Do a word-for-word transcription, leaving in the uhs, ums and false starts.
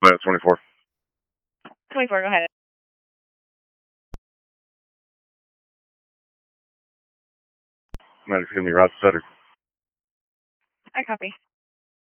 Uh, twenty-four. twenty-four, go ahead. Medics, give me Rod Sutter. I copy.